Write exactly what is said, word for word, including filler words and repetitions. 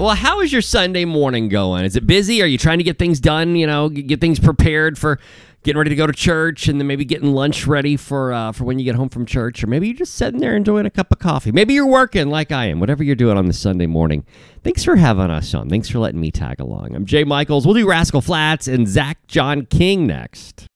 Well, how is your Sunday morning going? Is it busy? Are you trying to get things done, you know, get things prepared for getting ready to go to church and then maybe getting lunch ready for uh, for when you get home from church? Or maybe you're just sitting there enjoying a cup of coffee. Maybe you're working like I am, whatever you're doing on this Sunday morning. Thanks for having us on. Thanks for letting me tag along. I'm Jay Michaels. We'll do Rascal Flatts and Zach John King next.